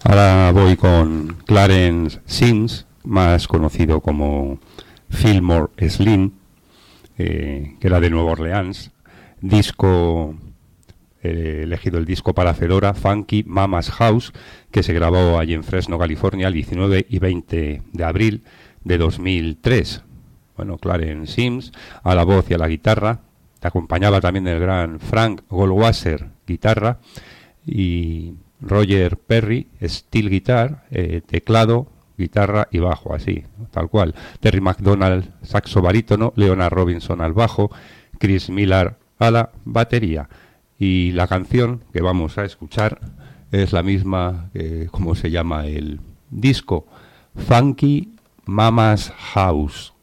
Ahora voy con Clarence Sims, más conocido como Fillmore Slim, que era de Nueva Orleans. Disco, elegido el disco para Fedora, Funky Mama's House, que se grabó allí en Fresno, California, el 19 y 20 de abril de 2003. Bueno, Clarence Sims a la voz y a la guitarra. Te acompañaba también el gran Frank Goldwasser, guitarra, y Roger Perry, steel guitar, teclado, guitarra y bajo, así, tal cual. Terry McDonald, saxo barítono, Leonard Robinson al bajo, Chris Miller a la batería. Y la canción que vamos a escuchar es la misma que como se llama el disco, Funky Mama's House.